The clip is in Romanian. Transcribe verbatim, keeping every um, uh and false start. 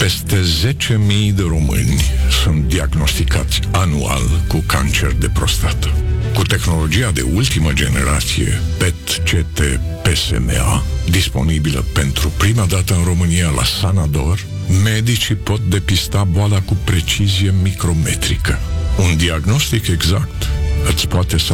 Peste zece mii de români sunt diagnosticați anual cu cancer de prostată. Cu tehnologia de ultimă generație P E T-C T P S M A, disponibilă pentru prima dată în România la Sanador, medicii pot depista boala cu precizie micrometrică. Un diagnostic exact îți poate